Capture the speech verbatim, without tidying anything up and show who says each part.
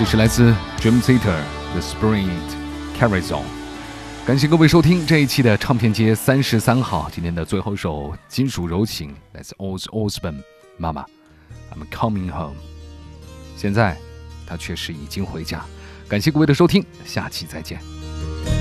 Speaker 1: 这是来自 Dream Theater The Spirit Carries On。 感谢各位收听这一期的唱片街三十三号，今天的最后一首金属柔情来自 Ozzy Osbourne 妈妈 I'm coming home。 现在他确实已经回家。感谢各位的收听，下期再见。